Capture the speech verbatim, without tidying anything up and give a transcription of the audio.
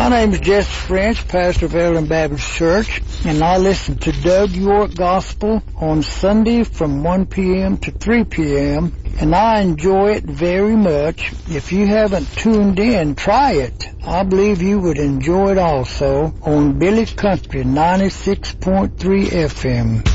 My name is Jess French, pastor of Ellen Baptist Church, and I listen to Doug York Gospel on Sunday from one p.m. to three p.m., and I enjoy it very much. If you haven't tuned in, try it. I believe you would enjoy it also on Billy Country ninety-six point three F M.